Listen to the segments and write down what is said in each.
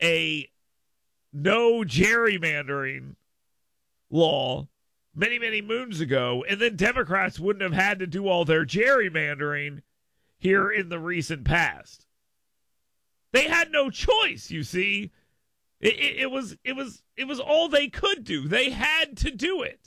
a no gerrymandering law many, many moons ago, and then Democrats wouldn't have had to do all their gerrymandering here in the recent past. They had no choice, you see. It was all they could do. They had to do it.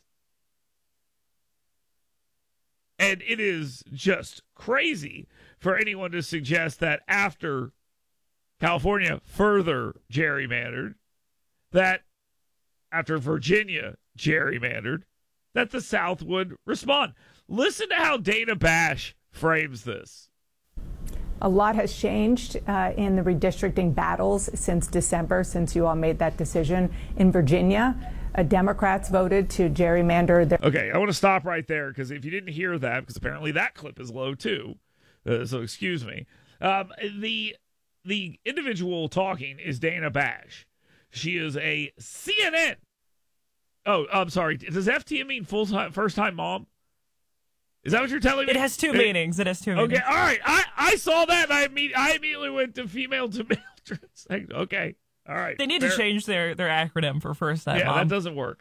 And it is just crazy for anyone to suggest that after California further gerrymandered, that after Virginia gerrymandered, that the South would respond. Listen to how Dana Bash frames this. A lot has changed in the redistricting battles since December, since you all made that decision. In Virginia, Democrats voted to gerrymander their... Okay, I want to stop right there, because if you didn't hear that, because apparently that clip is low too, so excuse me. The individual talking is Dana Bash. She is a CNN. Oh, I'm sorry. Does FTM mean full-time, first-time mom? Is that what you're telling me? It has two meanings. It has two meanings. Okay, all right. I saw that, and I immediately went to female to male. Okay, all right. They need to change their acronym for first-time mom. Yeah, that doesn't work.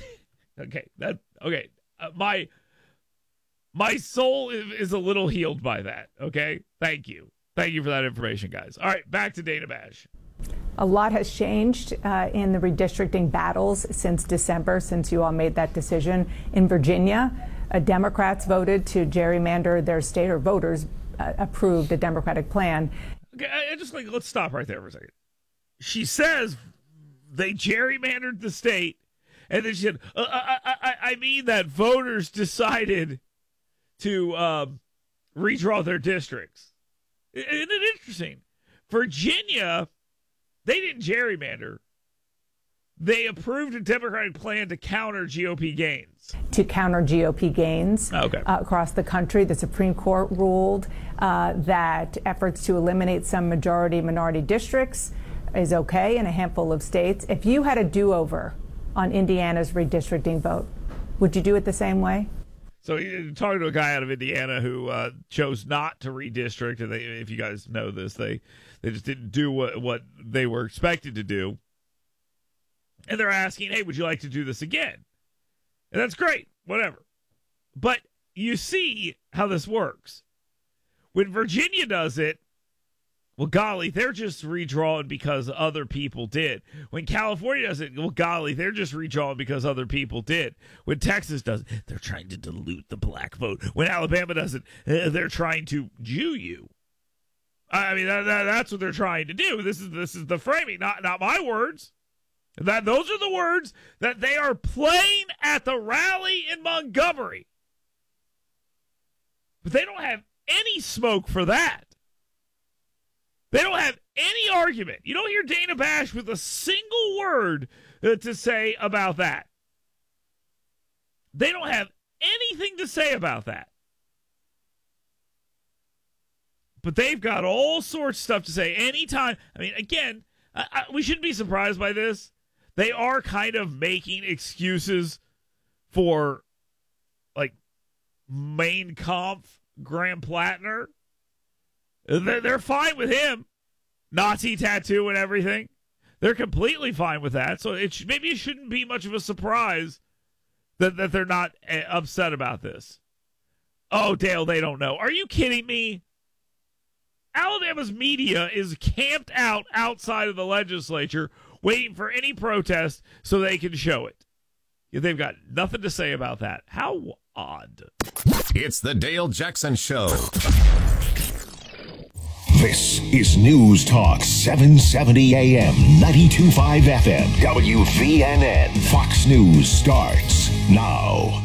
My soul is a little healed by that, okay? Thank you. Thank you for that information, guys. All right, back to Dana Bash. A lot has changed in the redistricting battles since December, since you all made that decision. In Virginia, Democrats voted to gerrymander their state, or voters approved a Democratic plan. Okay, let's stop right there for a second. She says they gerrymandered the state, and then she said, I mean that voters decided to redraw their districts. Isn't it interesting? Virginia, they didn't gerrymander. They approved a Democratic plan to counter GOP gains. To counter GOP gains across the country, the Supreme Court ruled that efforts to eliminate some majority-minority districts is okay in a handful of states. If you had a do-over on Indiana's redistricting vote, would you do it the same way? So you're talking to a guy out of Indiana who chose not to redistrict, and if you guys know this, they just didn't do what they were expected to do. And they're asking, hey, would you like to do this again? And that's great, whatever. But you see how this works. When Virginia does it, well, golly, they're just redrawing because other people did. When California does it, well, golly, they're just redrawing because other people did. When Texas does it, they're trying to dilute the black vote. When Alabama does it, they're trying to Jew you. I mean, that's what they're trying to do. This is the framing, not my words. Those are the words that they are playing at the rally in Montgomery. But they don't have any smoke for that. They don't have any argument. You don't hear Dana Bash with a single word to say about that. They don't have anything to say about that. But they've got all sorts of stuff to say anytime. I mean, again, we shouldn't be surprised by this. They are kind of making excuses for, like, Mein Kampf, Graham Plattner. They're fine with him. Nazi tattoo and everything. They're completely fine with that. So maybe it shouldn't be much of a surprise that they're not upset about this. Oh, Dale, they don't know. Are you kidding me? Alabama's media is camped out outside of the legislature waiting for any protest so they can show it. They've got nothing to say about that. How odd. It's the Dale Jackson Show. This is News Talk 770 AM, 92.5 FM, WVNN. Fox News starts now.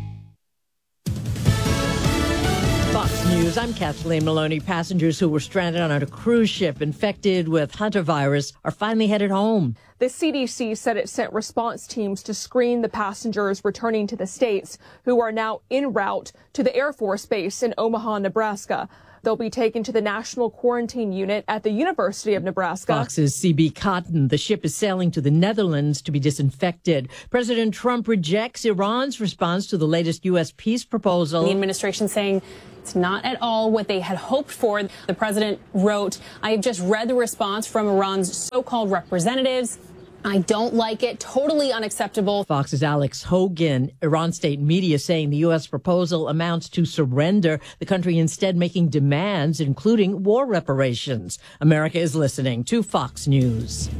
Fox News, I'm Kathleen Maloney. Passengers who were stranded on a cruise ship infected with hantavirus are finally headed home. The CDC said it sent response teams to screen the passengers returning to the States who are now en route to the Air Force Base in Omaha, Nebraska. They'll be taken to the National Quarantine Unit at the University of Nebraska. Fox's CB Cotton. The ship is sailing to the Netherlands to be disinfected. President Trump rejects Iran's response to the latest U.S. peace proposal. The administration saying it's not at all what they had hoped for. The president wrote, "I have just read the response from Iran's so-called representatives. I don't like it. Totally unacceptable." Fox's Alex Hogan. Iran state media saying the U.S. proposal amounts to surrender, the country instead making demands, including war reparations. America is listening to Fox News.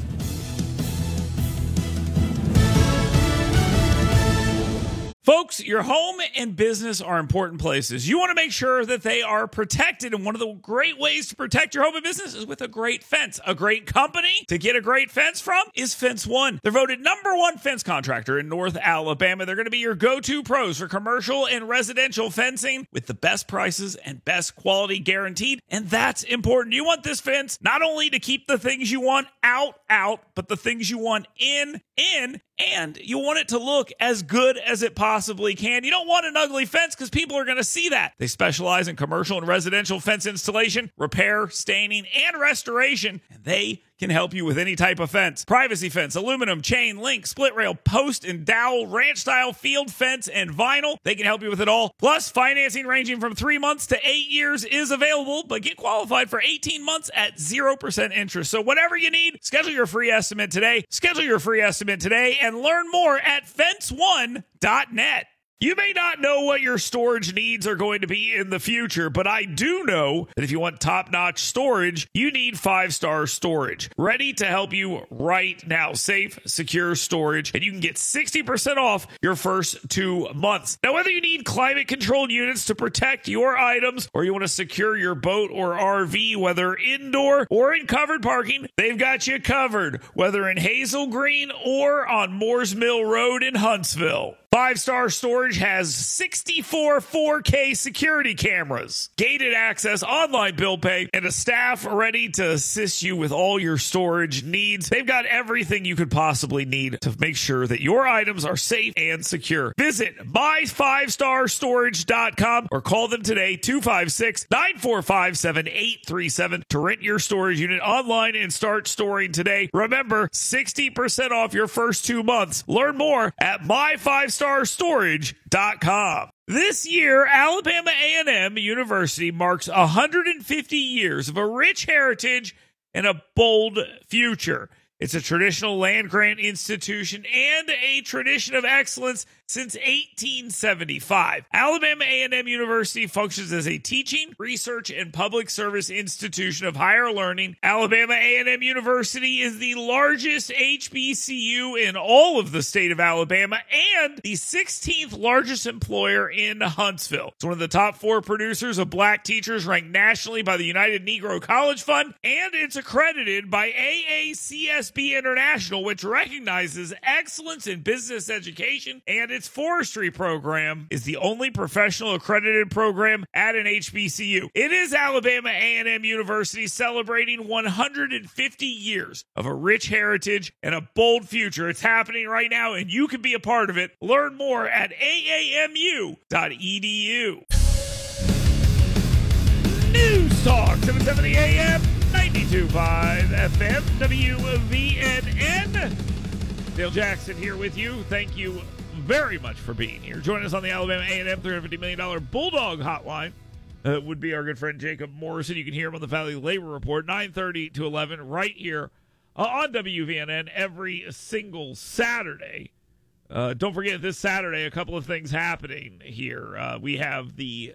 Folks, your home and business are important places. You want to make sure that they are protected, and one of the great ways to protect your home and business is with a great fence. A great company to get a great fence from is Fence One. They're voted #1 fence contractor in North Alabama. They're going to be your go-to pros for commercial and residential fencing with the best prices and best quality guaranteed, and that's important. You want this fence not only to keep the things you want out, but the things you want in, and you want it to look as good as it possibly can. You don't want an ugly fence because people are going to see that. They specialize in commercial and residential fence installation, repair, staining, and restoration, and they can help you with any type of fence. Privacy fence, aluminum, chain, link, split rail, post and dowel, ranch style, field fence, and vinyl. They can help you with it all. Plus, financing ranging from 3 months to 8 years is available, but get qualified for 18 months at 0% interest. So whatever you need, schedule your free estimate today. Schedule your free estimate today and learn more at fence1.net. You may not know what your storage needs are going to be in the future, but I do know that if you want top-notch storage, you need 5-Star Storage. Ready to help you right now. Safe, secure storage, and you can get 60% off your first 2 months. Now, whether you need climate-controlled units to protect your items, or you want to secure your boat or RV, whether indoor or in covered parking, they've got you covered, whether in Hazel Green or on Moores Mill Road in Huntsville. 5-Star Storage has 64 4K security cameras, gated access, online bill pay, and a staff ready to assist you with all your storage needs. They've got everything you could possibly need to make sure that your items are safe and secure. Visit my5starstorage.com or call them today, 256-945-7837 to rent your storage unit online and start storing today. Remember, 60% off your first 2 months. Learn more at my5starstorage.com. This year, Alabama A&M University marks 150 years of a rich heritage and a bold future. It's a traditional land-grant institution and a tradition of excellence since 1875. Alabama A&M University functions as a teaching, research, and public service institution of higher learning. Alabama A&M University is the largest HBCU in all of the state of Alabama and the 16th largest employer in Huntsville. It's one of the top 4 producers of black teachers ranked nationally by the United Negro College Fund, and it's accredited by AACSB International, which recognizes excellence in business education, and its forestry program is the only professional accredited program at an HBCU. It is Alabama A&M University celebrating 150 years of a rich heritage and a bold future. It's happening right now, and you can be a part of it. Learn more at aamu.edu. News Talk, 770 AM, 92.5 FM, WVNN. Dale Jackson here with you. Thank you very much for being here. Join us on the Alabama A&M $350 million Bulldog Hotline. Would be our good friend Jacob Morrison. You can hear him on the Valley Labor Report, 9:30 to 11, right here on WVNN every single Saturday. Don't forget, this Saturday, a couple of things happening here. We have the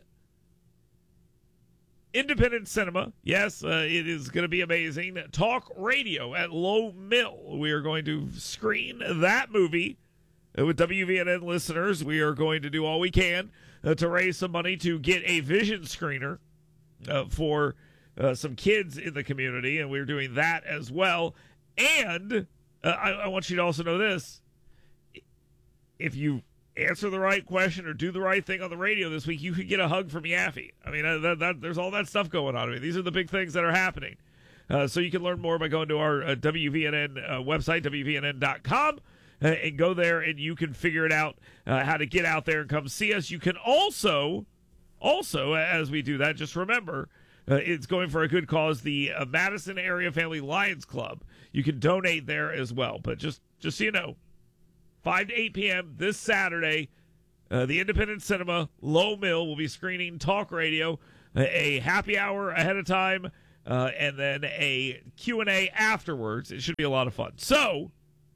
Independent Cinema. Yes, it is going to be amazing. Talk Radio at Low Mill. We are going to screen that movie with WVNN listeners. We are going to do all we can to raise some money to get a vision screener for some kids in the community, and we're doing that as well. And I want you to also know this. If you answer the right question or do the right thing on the radio this week, you could get a hug from Yaffe. I mean, there's all that stuff going on. I mean, these are the big things that are happening. So you can learn more by going to our WVNN website, WVNN.com, and go there, and you can figure it out how to get out there and come see us. You can also, as we do that, just remember It's going for a good cause, the Madison Area Family Lions Club. You can donate there as well. But just so you know, 5 to 8 p.m. this Saturday, the Independent Cinema, Low Mill, will be screening Talk Radio, a happy hour ahead of time, and then a Q&A afterwards. It should be a lot of fun. So,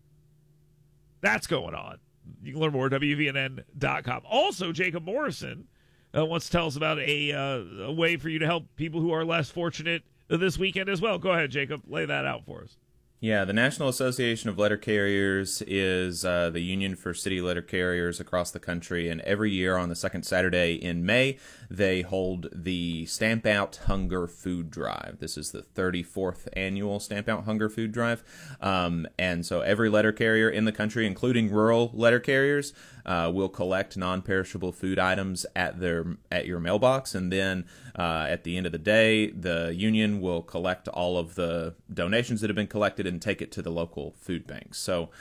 that's going on. You can learn more at WVNN.com. Also, Jacob Morrison wants to tell us about a way for you to help people who are less fortunate this weekend as well. Go ahead, Jacob. Lay that out for us. Yeah, the National Association of Letter Carriers is the union for city letter carriers across the country, and every year on the second Saturday in May, they hold the Stamp Out Hunger Food Drive. This is the 34th annual Stamp Out Hunger Food Drive, and so every letter carrier in the country, including rural letter carriers, will collect non-perishable food items at your mailbox, and then at the end of the day, the union will collect all of the donations that have been collected and take it to the local food banks. So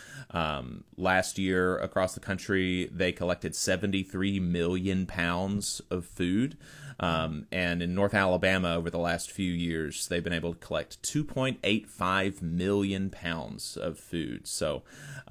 last year across the country, they collected 73 million pounds of food. And in North Alabama, over the last few years, they've been able to collect 2.85 million pounds of food. So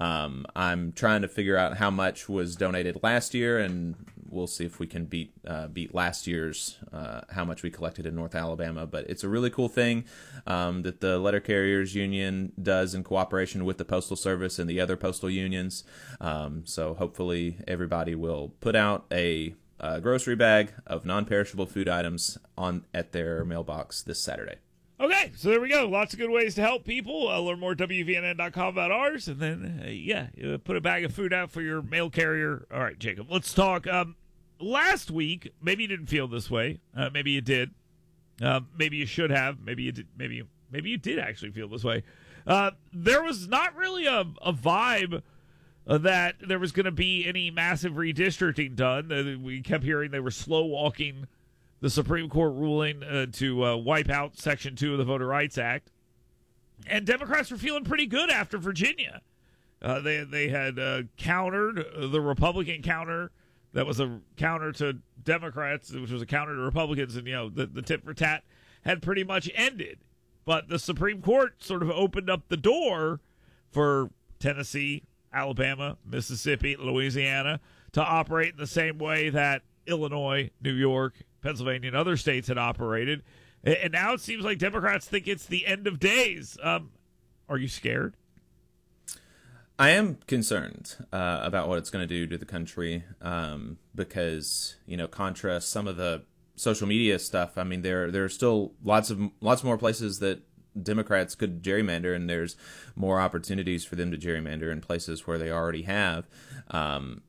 I'm trying to figure out how much was donated last year, and we'll see if we can beat last year's how much we collected in North Alabama. But it's a really cool thing that the Letter Carriers Union does in cooperation with the Postal Service and the other postal unions. So hopefully everybody will put out a grocery bag of non-perishable food items at their mailbox this Saturday. Okay, so there we go. Lots of good ways to help people. Learn more at WVNN.com about ours. And then, put a bag of food out for your mail carrier. All right, Jacob, let's talk. Last week, maybe you didn't feel this way. Maybe you did. Maybe you should have. Maybe you did. Maybe you did actually feel this way. There was not really a vibe that there was going to be any massive redistricting done. We kept hearing they were slow walking the Supreme Court ruling to wipe out Section 2 of the Voter Rights Act. And Democrats were feeling pretty good after Virginia. They had countered the Republican counter that was a counter to Democrats, which was a counter to Republicans, and the tit for tat had pretty much ended. But the Supreme Court sort of opened up the door for Tennessee, Alabama, Mississippi, Louisiana to operate in the same way that Illinois, New York, Pennsylvania, and other states had operated. And now it seems like Democrats think it's the end of days. Are you scared? I am concerned about what it's going to do to the country because, contra some of the social media stuff. I mean, there are still lots more places that Democrats could gerrymander, and there's more opportunities for them to gerrymander in places where they already have. From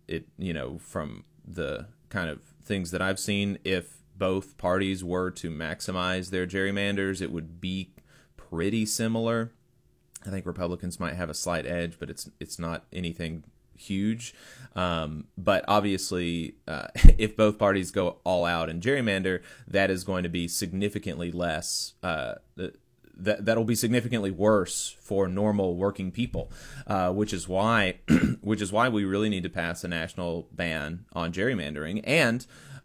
the kind of things that I've seen, if both parties were to maximize their gerrymanders, it would be pretty similar. I think Republicans might have a slight edge, but it's not anything huge. But obviously, if both parties go all out and gerrymander, that is going to be significantly less. That'll be significantly worse for normal working people, which is why we really need to pass a national ban on gerrymandering. And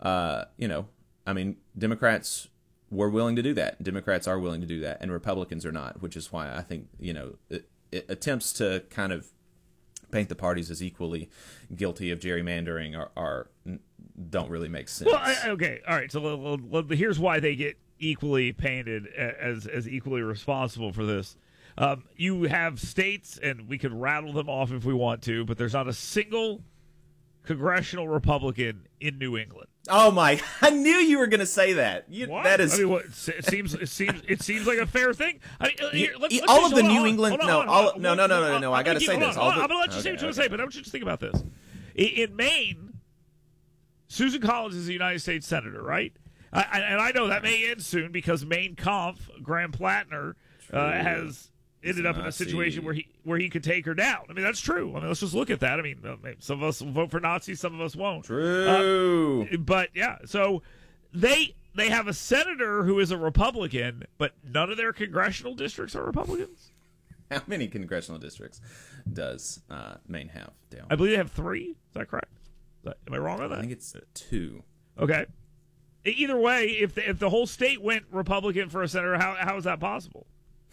Democrats were willing to do that. Democrats are willing to do that, and Republicans are not, which is why I think it attempts to kind of paint the parties as equally guilty of gerrymandering don't really make sense. Well, okay, all right. So here's why they get equally painted as equally responsible for this. You have states, and we could rattle them off if we want to, but there's not a single congressional Republican in New England. Oh my! I knew you were going to say that. That is. I mean, it seems like a fair thing. I mean, let's all of the New England. No. I got to say this. I'm going to let you say what you want to say, but I want you to think about this. In Maine, Susan Collins is a United States senator, right? And I know that may end soon because Maine Conf Graham Plattner has ended up in a situation where he could take her down. I mean, that's true. I mean, let's just look at that. I mean, some of us will vote for Nazis, some of us won't. True. But yeah, so they have a senator who is a Republican, but none of their congressional districts are Republicans. How many congressional districts does Maine have, I believe they have 3. Is that correct? Am I wrong on that? I think it's 2. Okay. Either way, if the whole state went Republican for a senator, how is that possible?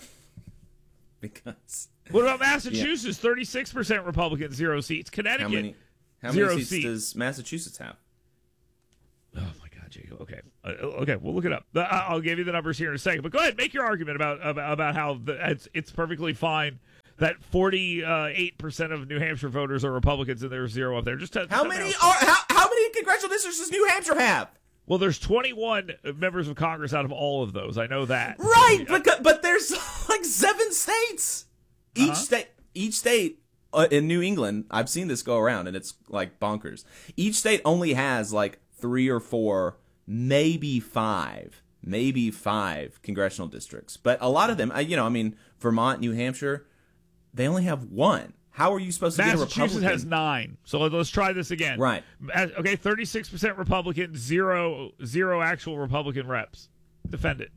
Because what about Massachusetts? 36% Republican, 0 seats. Connecticut, how 0 many seats does Massachusetts have? Oh my God, Jacob. Okay, okay, we'll look it up. I'll give you the numbers here in a second. But go ahead, make your argument about how it's perfectly fine that 48% of New Hampshire voters are Republicans and there's 0 up there. How many congressional districts does New Hampshire have? Well, there's 21 members of Congress out of all of those. I know that. Right, but there's like 7 states. Each state in New England, I've seen this go around, and it's like bonkers. Each state only has like 3 or 4, maybe 5 congressional districts. But a lot of them, Vermont, New Hampshire, they only have 1. How are you supposed to get a Republican? Massachusetts has 9. So let's try this again. Right. Okay, 36% Republican, 0 actual Republican reps. Defend it.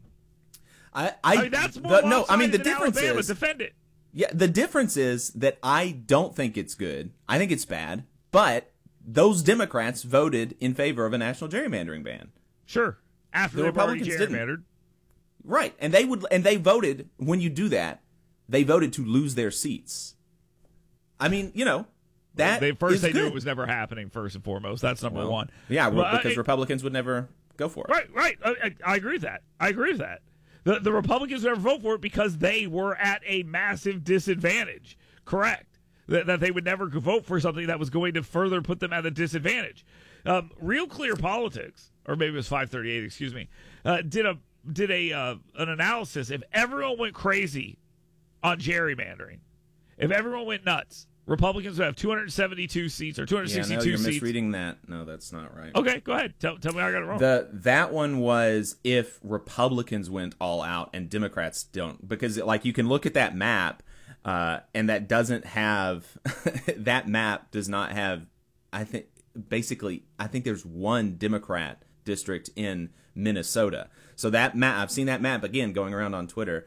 I mean, that's more the difference Alabama. is Defend it. Yeah, the difference is that I don't think it's good. I think it's bad. But those Democrats voted in favor of a national gerrymandering ban. Sure. After the Republicans gerrymandered. Right. And they voted, when you do that, they voted to lose their seats. I mean, that they good. knew it was never happening, first and foremost. That's number one. Yeah, because Republicans would never go for it. Right. I agree with that. The Republicans would never vote for it because they were at a massive disadvantage. Correct. That they would never vote for something that was going to further put them at a disadvantage. Real Clear Politics, or maybe it was 538, excuse me, did an analysis. If everyone went crazy on gerrymandering, if everyone went nuts, Republicans would have 272 seats or 262 seats. You're misreading that. No, that's not right. Okay, go ahead. Tell me I got it wrong. That one was if Republicans went all out and Democrats don't. Because, you can look at that map, and that doesn't have... that map does not have... I think there's 1 Democrat district in Minnesota. So that map... I've seen that map, again, going around on Twitter.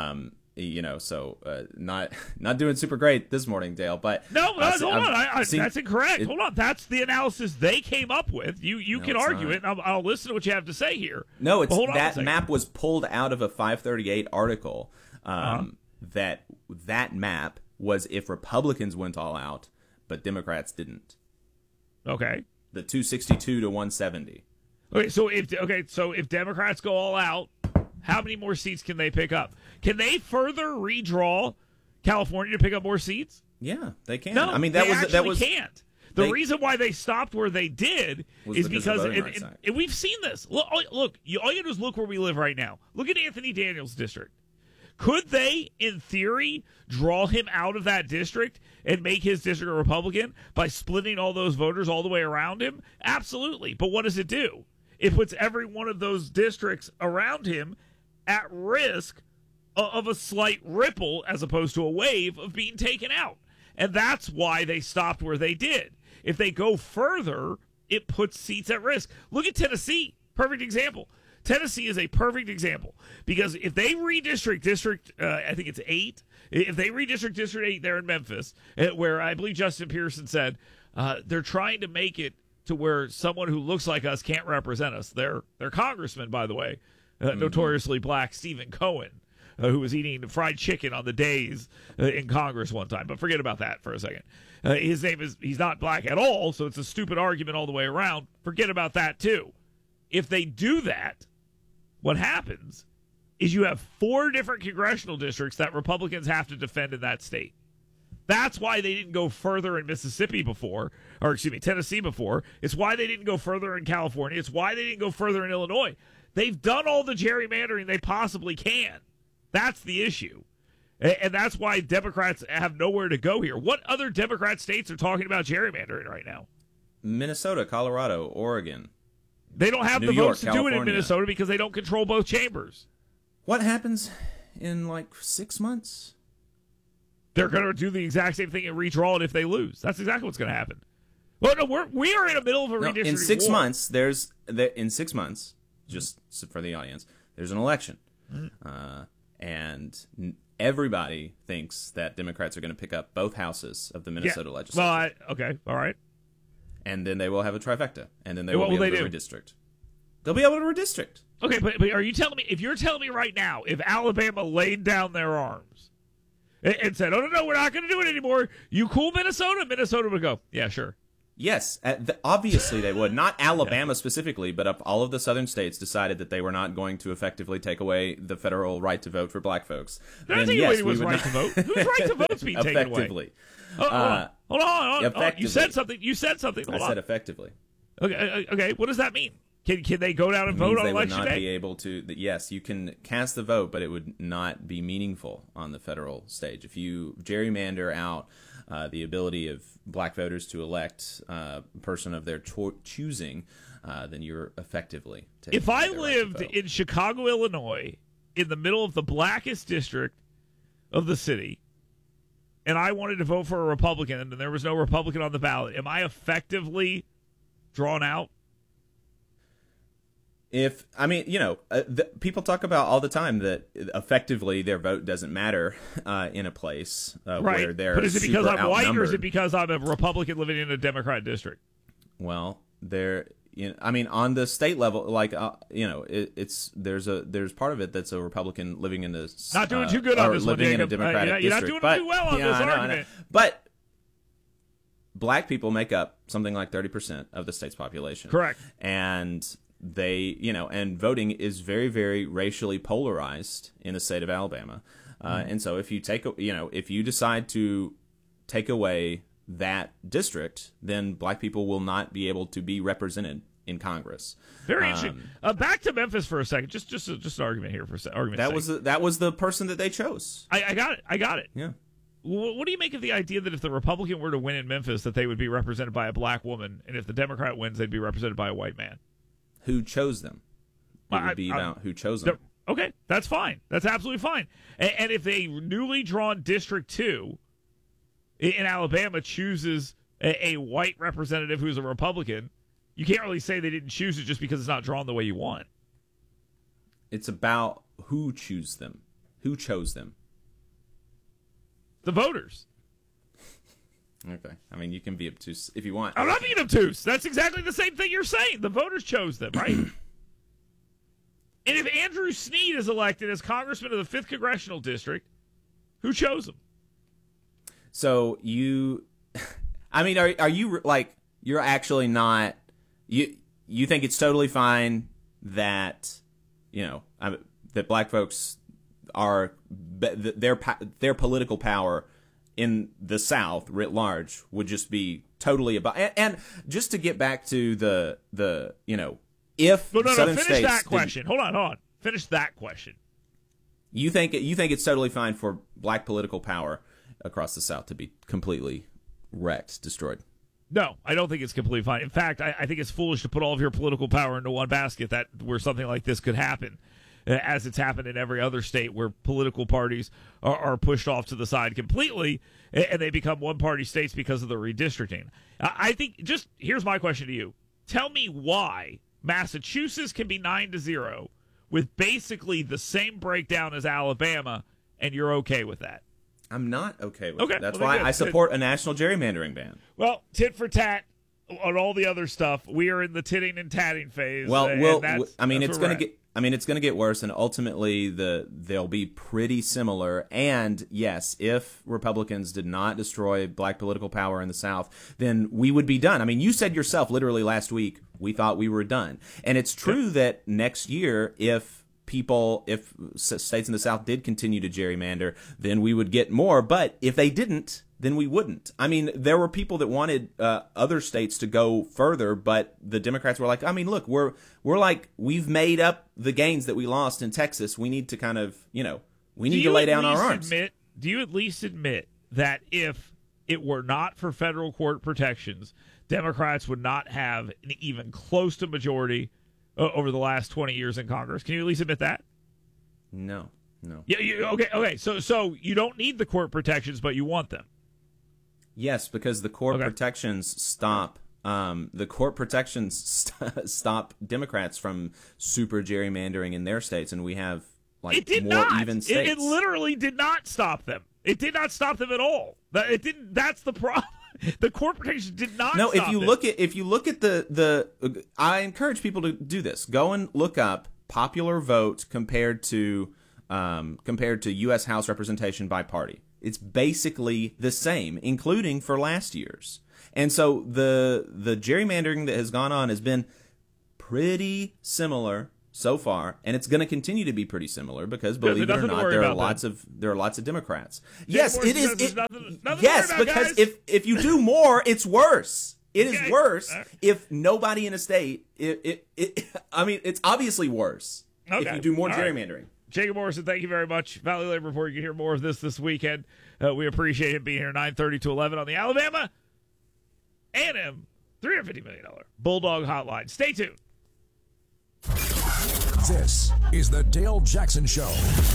Not doing super great this morning, Dale. But hold on, that's incorrect. Hold on, that's the analysis they came up with. You can argue it, and I'll listen to what you have to say here. No, that map was pulled out of a 538 article. That map was if Republicans went all out, but Democrats didn't. Okay. The 262 to 170. Okay, so if Democrats go all out, how many more seats can they pick up? Can they further redraw California to pick up more seats? Yeah, they can. No, I mean, they can't. The reason why they stopped where they did is because and we've seen this. Look, all you got to do is look where we live right now. Look at Anthony Daniels' district. Could they, in theory, draw him out of that district and make his district a Republican by splitting all those voters all the way around him? Absolutely. But what does it do? It puts every one of those districts around him at risk of a slight ripple as opposed to a wave of being taken out. And that's why they stopped where they did. If they go further, it puts seats at risk. Look at Tennessee. Perfect example. Tennessee is a perfect example because if they redistrict District, I think it's 8, if they redistrict District 8 there in Memphis, where I believe Justin Pearson said they're trying to make it to where someone who looks like us can't represent us. Their congressman, by the way, notoriously black Stephen Cohen, who was eating fried chicken on the days in Congress one time. But forget about that for a second. His name he's not black at all, so it's a stupid argument all the way around. Forget about that, too. If they do that, what happens is you have 4 different congressional districts that Republicans have to defend in that state. That's why they didn't go further in Tennessee before. It's why they didn't go further in California. It's why they didn't go further in Illinois. They've done all the gerrymandering they possibly can. That's the issue. And that's why Democrats have nowhere to go here. What other Democrat states are talking about gerrymandering right now? Minnesota, Colorado, Oregon. They don't have New the York, votes to do it in Minnesota because they don't control both chambers. What happens in 6 months? They're going to do the exact same thing and redraw it if they lose. That's exactly what's going to happen. Well, no, we are in the middle of a redistricting in 6 war. months. In 6 months, just for the audience, there's an election, and everybody thinks that Democrats are going to pick up both houses of the Minnesota legislature. Well, okay, all right. And then they will have a trifecta, and then they will be able to redistrict. They'll be able to redistrict. Okay, but are you telling me, if you're telling me right now, if Alabama laid down their arms and said, oh, no, we're not going to do it anymore, you cool, Minnesota? Minnesota would go, yeah, sure. Yes, obviously they would. Not Alabama specifically, but all of the southern states decided that they were not going to effectively take away the federal right to vote for black folks. They're not taking away anyone's right to vote. Whose right to vote is being taken away? Effectively. Hold on. You said something. Hold I said effectively. Okay. What does that mean? Can they go down and vote on election day? They would not be able to. Yes, you can cast the vote, but it would not be meaningful on the federal stage. If you gerrymander out the ability of black voters to elect a person of their choosing, then you're effectively taking If I lived in Chicago, Illinois, in the middle of the blackest district of the city, and I wanted to vote for a Republican, and there was no Republican on the ballot, am I effectively drawn out? People talk about all the time that effectively their vote doesn't matter in a place where they're But is it because I'm white, or is it outnumbered. because I'm a Republican living in a Democrat district? Well, on the state level, there's part of it that's a Republican living in this Not doing too good on this one, living in a Jacob. Democratic You're not district. doing too well on this argument. I know. But black people make up something like 30% of the state's population. Correct. And and voting is very, very racially polarized in the state of Alabama. And so if you decide to take away that district, then black people will not be able to be represented in Congress. Very interesting. Back to Memphis for a second. Just an argument here for argument's sake. That was the person that they chose. I got it. Yeah. What do you make of the idea that if the Republican were to win in Memphis, that they would be represented by a black woman, and if the Democrat wins, they'd be represented by a white man? Who chose them? It would be about who chose them. Okay, that's fine. That's absolutely fine. And if a newly drawn District 2 in Alabama chooses a white representative who's a Republican, you can't really say they didn't choose it just because it's not drawn the way you want. It's about who chose them. Who chose them? The voters. Okay. I mean, you can be obtuse if you want. I'm not being obtuse. That's exactly the same thing you're saying. The voters chose them, right? And if Andrew Snead is elected as congressman of the 5th Congressional District, who chose him? So you, I mean, are you like, you're actually not, you think it's totally fine that, that black folks are, their political power in the South writ large would just be totally about, and just to get back to the if Southern finish states that question. Hold on. Finish that question. You think it's totally fine for black political power across the South to be completely wrecked, destroyed? No, I don't think it's completely fine. In fact, I think it's foolish to put all of your political power into one basket where something like this could happen, as it's happened in every other state where political parties are pushed off to the side completely, and they become one-party states because of the redistricting. I think, here's my question to you. Tell me why Massachusetts can be 9-0 with basically the same breakdown as Alabama, and you're okay with that. I'm not okay with it. That's well, why good. I support a national gerrymandering ban. Well, tit for tat on all the other stuff. We are in the titting and tatting phase. Well, it's going to get worse, and ultimately they'll be pretty similar. And yes, if Republicans did not destroy black political power in the South, then we would be done. I mean, you said yourself literally last week, we thought we were done. And it's true that next year, if states in the South did continue to gerrymander, then we would get more. But if they didn't, then we wouldn't. I mean, there were people that wanted other states to go further, but the Democrats were like, I mean, look, we've made up the gains that we lost in Texas. We need to kind of, we need to lay down our arms. Do you at least admit that if it were not for federal court protections, Democrats would not have an even close to majority over the last 20 years in Congress? Can you at least admit that? No. Yeah. Okay. So you don't need the court protections, but you want them. Yes, because the court protections stop. Stop Democrats from super gerrymandering in their states, and we have even states. It literally did not stop them. It did not stop them at all. It didn't. That's the problem. The corporation did not. No, stop if you look at the I encourage people to do this. Go and look up popular vote compared to U.S. House representation by party. It's basically the same, including for last year's. And so the gerrymandering that has gone on has been pretty similar so far, and it's going to continue to be pretty similar because, believe it or not, there are lots of Democrats. Yes, it is. Yes, because if you do more, it's worse. It is worse if nobody in a state. I mean, it's obviously worse if you do more gerrymandering. Jacob Morrison, thank you very much. Valley Labor Report. You can hear more of this weekend. We appreciate it being here 9:30 to 11 on the Alabama A&M $350 million Bulldog Hotline. Stay tuned. This is the Dale Jackson Show.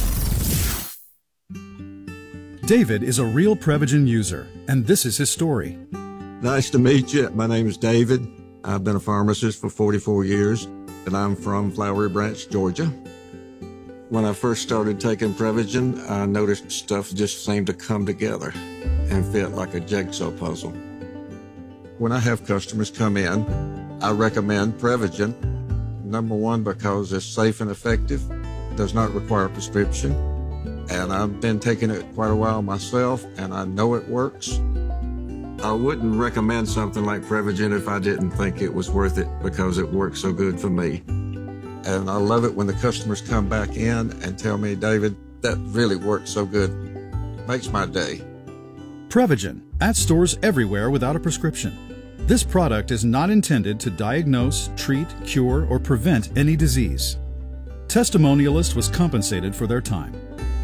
David is a real Prevagen user, and this is his story. Nice to meet you. My name is David. I've been a pharmacist for 44 years, and I'm from Flowery Branch, Georgia. When I first started taking Prevagen, I noticed stuff just seemed to come together and fit like a jigsaw puzzle. When I have customers come in, I recommend Prevagen. Number one, because it's safe and effective, does not require a prescription, and I've been taking it quite a while myself, and I know it works. I wouldn't recommend something like Prevagen if I didn't think it was worth it because it works so good for me. And I love it when the customers come back in and tell me, David, that really works so good. Makes my day. Prevagen, at stores everywhere without a prescription. This product is not intended to diagnose, treat, cure, or prevent any disease. Testimonialist was compensated for their time.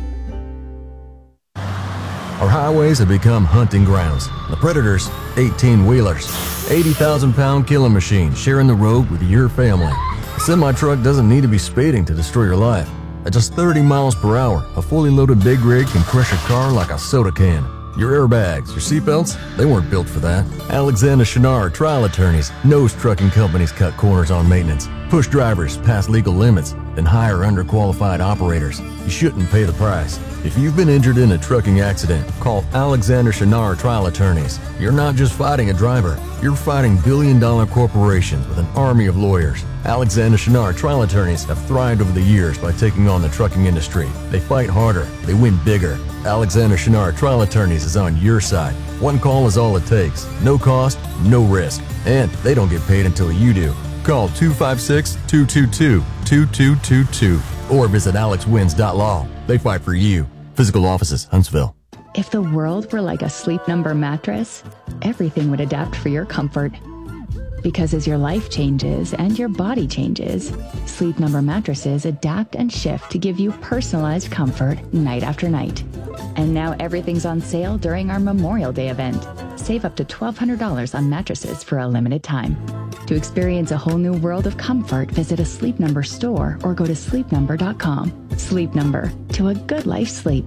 Our highways have become hunting grounds. The predators, 18-wheelers, 80,000-pound killing machines sharing the road with your family. A semi-truck doesn't need to be speeding to destroy your life. At just 30 miles per hour, a fully loaded big rig can crush your car like a soda can. Your airbags, your seatbelts, they weren't built for that. Alexander Shinar Trial Attorneys knows trucking companies cut corners on maintenance, push drivers past legal limits, then hire underqualified operators. You shouldn't pay the price. If you've been injured in a trucking accident, call Alexander Shinar Trial Attorneys. You're not just fighting a driver, you're fighting billion-dollar corporations with an army of lawyers. Alexander Shinar Trial Attorneys have thrived over the years by taking on the trucking industry. They fight harder, they win bigger. Alexander Shinar Trial Attorneys is on your side. One call is all it takes. No cost, no risk. And they don't get paid until you do. Call 256-222-2222 or visit alexwins.law. They fight for you. Physical offices, Huntsville. If the world were like a Sleep Number mattress, everything would adapt for your comfort. Because as your life changes and your body changes, Sleep Number mattresses adapt and shift to give you personalized comfort night after night. And now everything's on sale during our Memorial Day event. Save up to $1,200 on mattresses for a limited time. To experience a whole new world of comfort, visit a Sleep Number store or go to sleepnumber.com. Sleep Number, to a good life sleep.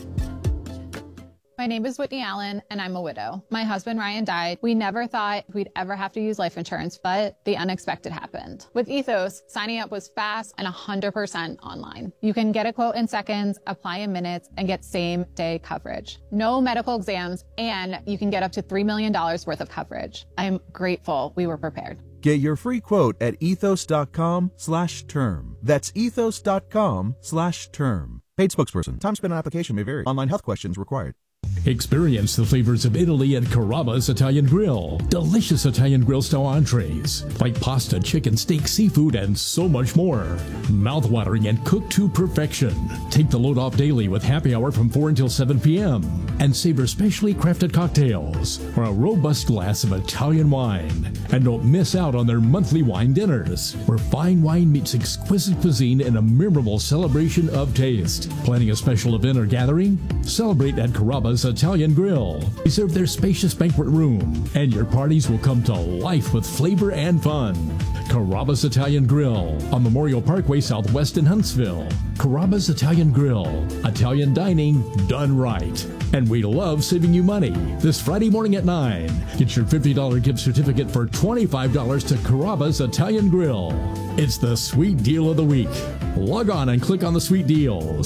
My name is Whitney Allen, and I'm a widow. My husband, Ryan, died. We never thought we'd ever have to use life insurance, but the unexpected happened. With Ethos, signing up was fast and 100% online. You can get a quote in seconds, apply in minutes, and get same-day coverage. No medical exams, and you can get up to $3 million worth of coverage. I'm grateful we were prepared. Get your free quote at ethos.com/term. That's ethos.com/term. Paid spokesperson. Time spent on application may vary. Online health questions required. Experience the flavors of Italy at Carrabba's Italian Grill. Delicious Italian grill-style entrees like pasta, chicken, steak, seafood, and so much more. Mouth-watering and cooked to perfection. Take the load off daily with happy hour from 4 until 7 p.m. And savor specially crafted cocktails or a robust glass of Italian wine. And don't miss out on their monthly wine dinners, where fine wine meets exquisite cuisine in a memorable celebration of taste. Planning a special event or gathering? Celebrate at Carrabba's Italian Grill. Reserve their spacious banquet room, and your parties will come to life with flavor and fun. Carrabba's Italian Grill on Memorial Parkway Southwest in Huntsville. Carrabba's Italian Grill. Italian dining done right. And we love saving you money. This Friday morning at 9, get your $50 gift certificate for $25 to Carrabba's Italian Grill. It's the sweet deal of the week. Log on and click on the sweet deals.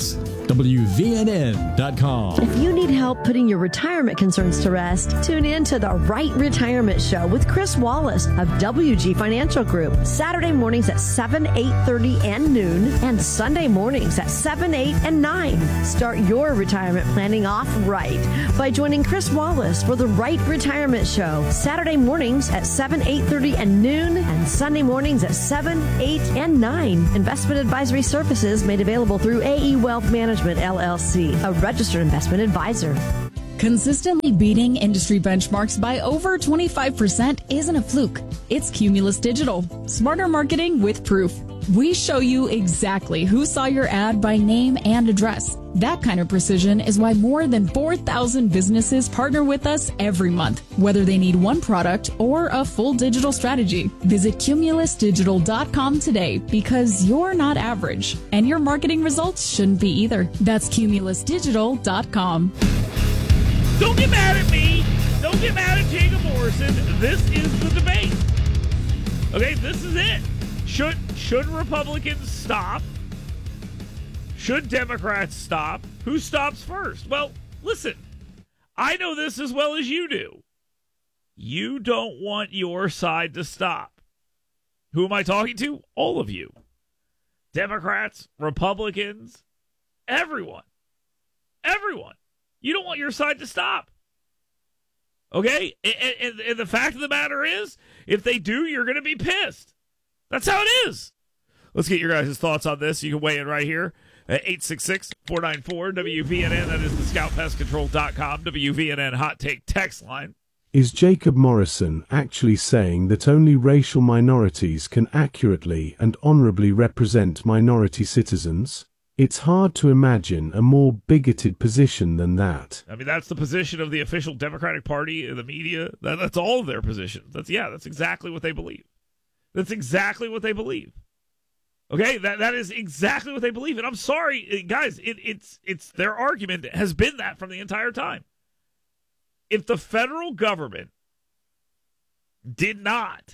WVNN.com. If you need help putting your retirement concerns to rest, tune in to The Right Retirement Show with Chris Wallace of WG Financial Group. Saturday mornings at 7, 8:30, and noon, and Sunday mornings at 7, 8, and 9. Start your retirement planning off right by joining Chris Wallace for The Right Retirement Show. Saturday mornings at 7, 8:30, and noon, and Sunday mornings at 7, 8, and 9. Investment advisory services made available through AE Wealth Management, LLC, a registered investment advisor. Consistently beating industry benchmarks by over 25% isn't a fluke. It's Cumulus Digital. Smarter marketing with proof. We show you exactly who saw your ad by name and address. That kind of precision is why more than 4,000 businesses partner with us every month, whether they need one product or a full digital strategy. Visit cumulusdigital.com today because you're not average, and your marketing results shouldn't be either. That's cumulusdigital.com. Don't get mad at me. Don't get mad at Jacob Morrison. This is the debate. Okay, this is it. Should Republicans stop? Should Democrats stop? Who stops first? Well, listen, I know this as well as you do. You don't want your side to stop. Who am I talking to? All of you. Democrats, Republicans, everyone. Everyone. You don't want your side to stop. Okay? And the fact of the matter is, if they do, you're going to be pissed. That's how it is. Let's get your guys' thoughts on this. You can weigh in right here at 866-494-WVNN. That is the scoutpestcontrol.com WVNN hot take text line. Is Jacob Morrison actually saying that only racial minorities can accurately and honorably represent minority citizens? It's hard to imagine a more bigoted position than that. I mean, that's the position of the official Democratic Party and the media. That's all of their positions. That's exactly what they believe. That's exactly what they believe. Okay, that is exactly what they believe. And I'm sorry, guys, it's their argument has been that from the entire time. If the federal government did not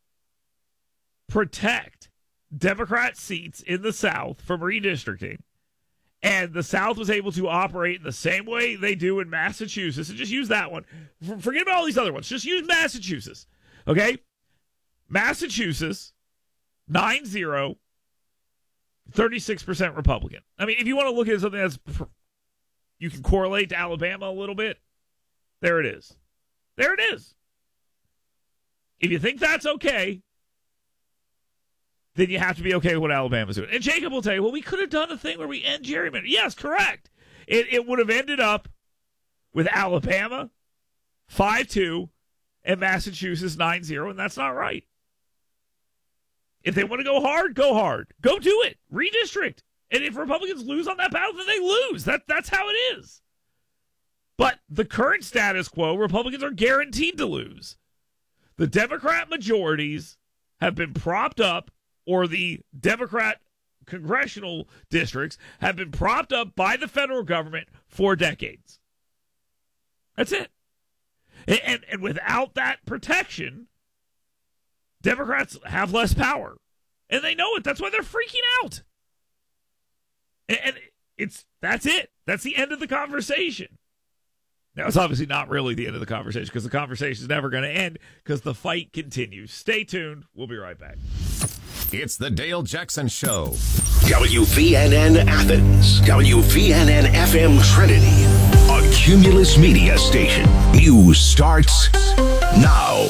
protect Democrat seats in the South from redistricting, and the South was able to operate in the same way they do in Massachusetts, and just use that one. Forget about all these other ones. Just use Massachusetts. Okay? Massachusetts, 9-0, 36% Republican. I mean, if you want to look at something that's you can correlate to Alabama a little bit, there it is. There it is. If you think that's okay, then you have to be okay with what Alabama's doing. And Jacob will tell you, well, we could have done a thing where we end gerrymandering. Yes, correct. It would have ended up with Alabama 5-2 and Massachusetts 9-0, and that's not right. If they want to go hard, go hard. Go do it. Redistrict. And if Republicans lose on that battle, then they lose. That's how it is. But the current status quo, Republicans are guaranteed to lose. The Democrat majorities have been propped up, or the Democrat congressional districts have been propped up by the federal government for decades. That's it. And without that protection, Democrats have less power. And they know it. That's why they're freaking out. And that's it. That's the end of the conversation. Now, it's obviously not really the end of the conversation, because the conversation is never going to end, because the fight continues. Stay tuned. We'll be right back. It's the Dale Jackson Show. WVNN Athens. WVNN FM Trinity. A Cumulus Media Station. News starts now.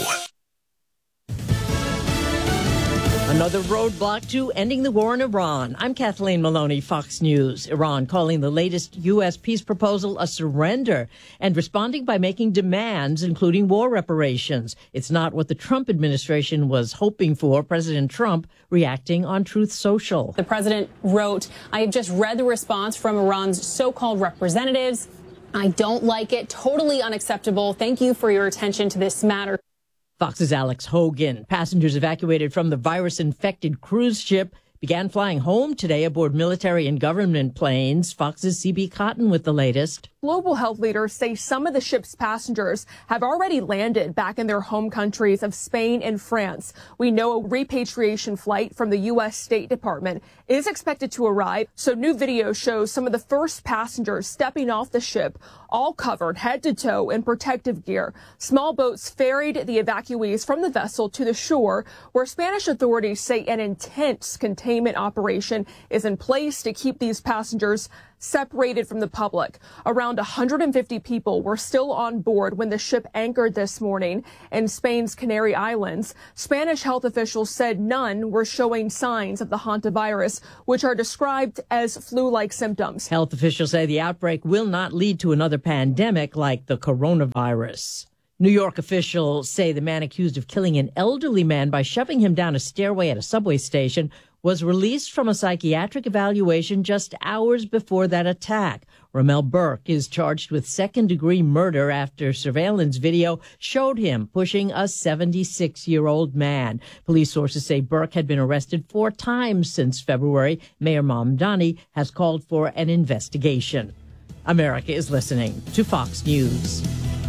Another roadblock to ending the war in Iran. I'm Kathleen Maloney, Fox News. Iran calling the latest U.S. peace proposal a surrender and responding by making demands, including war reparations. It's not what the Trump administration was hoping for. President Trump reacting on Truth Social. The president wrote, I have just read the response from Iran's so-called representatives. I don't like it. Totally unacceptable. Thank you for your attention to this matter. Fox's Alex Hogan. Passengers evacuated from the virus-infected cruise ship began flying home today aboard military and government planes. Fox's CB Cotton with the latest. Global health leaders say some of the ship's passengers have already landed back in their home countries of Spain and France. We know a repatriation flight from the U.S. State Department is expected to arrive. So new video shows some of the first passengers stepping off the ship, all covered head to toe in protective gear. Small boats ferried the evacuees from the vessel to the shore, where Spanish authorities say an intense containment operation is in place to keep these passengers separated from the public. Around 150 people were still on board when the ship anchored this morning in Spain's Canary Islands. Spanish health officials said none were showing signs of the hantavirus, which are described as flu-like symptoms. Health officials say the outbreak will not lead to another pandemic like the coronavirus. New York officials say the man accused of killing an elderly man by shoving him down a stairway at a subway station was released from a psychiatric evaluation just hours before that attack. Ramel Burke is charged with second-degree murder after surveillance video showed him pushing a 76-year-old man. Police sources say Burke had been arrested 4 times since February. Mayor Mamdani has called for an investigation. America is listening to Fox News.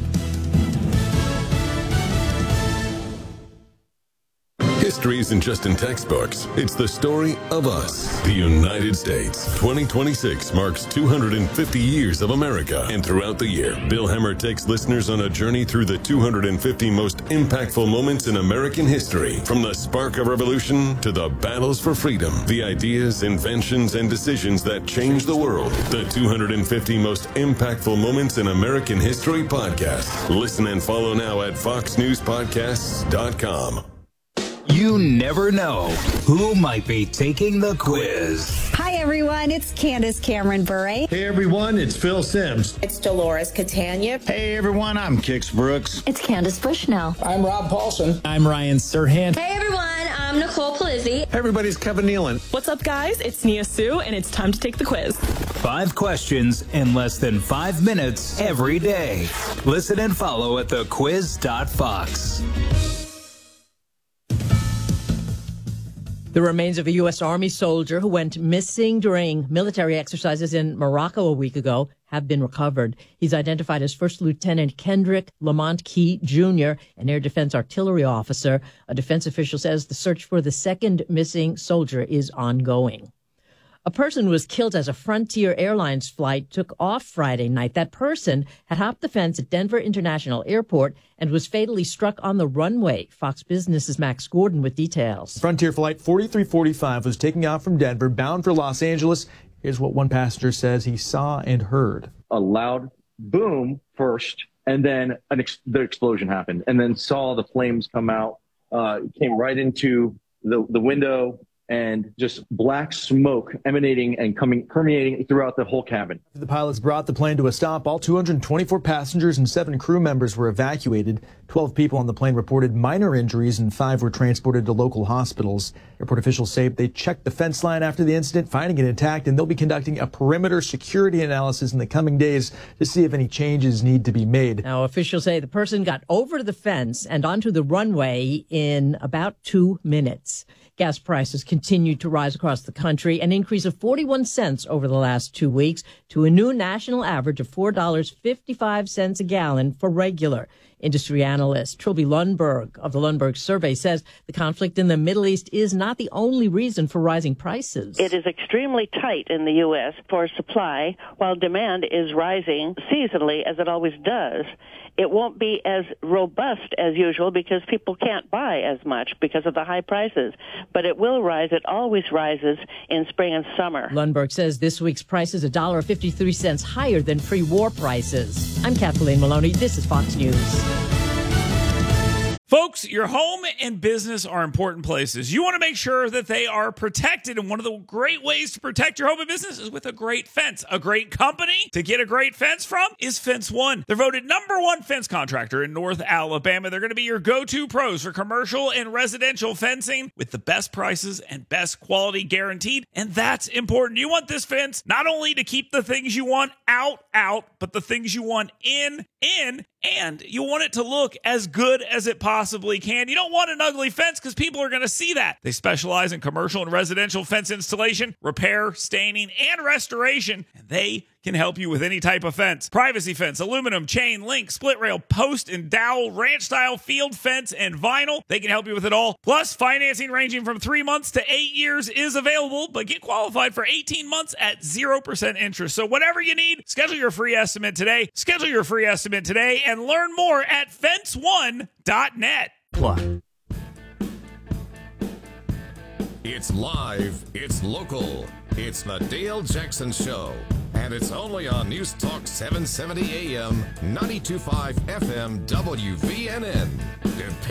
History isn't just in textbooks. It's the story of us, the United States. 2026 marks 250 years of America. And throughout the year, Bill Hemmer takes listeners on a journey through the 250 most impactful moments in American history. From the spark of revolution to the battles for freedom, the ideas, inventions, and decisions that changed the world. The 250 most impactful moments in American history podcast. Listen and follow now at foxnewspodcasts.com. You never know who might be taking the quiz. Hi, everyone. It's Candace Cameron Bure. Hey, everyone. It's Phil Sims. It's Dolores Catania. Hey, everyone. I'm Kix Brooks. It's Candace Bushnell. I'm Rob Paulson. I'm Ryan Serhant. Hey, everyone. I'm Nicole Palizzi. Hey, everybody's Kevin Nealon. What's up, guys? It's Nia Sue, and it's time to take the quiz. 5 questions in less than 5 minutes every day. Listen and follow at thequiz.fox. The remains of a U.S. Army soldier who went missing during military exercises in Morocco a week ago have been recovered. He's identified as First Lieutenant Kendrick Lamont Key, Jr., an Air Defense Artillery officer. A defense official says the search for the second missing soldier is ongoing. A person was killed as a Frontier Airlines flight took off Friday night. That person had hopped the fence at Denver International Airport and was fatally struck on the runway. Fox Business's Max Gordon with details. Frontier Flight 4345 was taking off from Denver, bound for Los Angeles. Here's what one passenger says he saw and heard. A loud boom first, and then the explosion happened, and then saw the flames come out, came right into the window, and just black smoke emanating and permeating throughout the whole cabin. The pilots brought the plane to a stop. All 224 passengers and 7 crew members were evacuated. 12 people on the plane reported minor injuries and 5 were transported to local hospitals. Airport officials say they checked the fence line after the incident, finding it intact, and they'll be conducting a perimeter security analysis in the coming days to see if any changes need to be made. Now, officials say the person got over the fence and onto the runway in about 2 minutes. Gas prices continued to rise across the country, an increase of 41 cents over the last 2 weeks to a new national average of $4.55 a gallon for regular. Industry analyst Trilby Lundberg of the Lundberg Survey says the conflict in the Middle East is not the only reason for rising prices. It is extremely tight in the U.S. for supply, while demand is rising seasonally, as it always does. It won't be as robust as usual because people can't buy as much because of the high prices. But it will rise. It always rises in spring and summer. Lundberg says this week's price is $1.53 higher than pre-war prices. I'm Kathleen Maloney. This is Fox News. Folks, your home and business are important places. You want to make sure that they are protected, and one of the great ways to protect your home and business is with a great fence. A great company to get a great fence from is Fence One. They're voted #1 fence contractor in North Alabama. They're going to be your go-to pros for commercial and residential fencing with the best prices and best quality guaranteed, and that's important. You want this fence not only to keep the things you want out, but the things you want in, and you want it to look as good as it possibly can. You don't want an ugly fence because people are going to see that. They specialize in commercial and residential fence installation, repair, staining, and restoration, and they can help you with any type of fence. Privacy fence, aluminum, chain, link, split rail, post and dowel, ranch style, field fence, and vinyl. They can help you with it all. Plus, financing ranging from 3 months to 8 years is available, but get qualified for 18 months at 0% interest. So whatever you need, schedule your free estimate today. Schedule your free estimate today and learn more at fence1.net. It's live, it's local, it's the Dale Jackson Show, and it's only on News Talk 770 AM, 92.5 FM, WVNN. Depend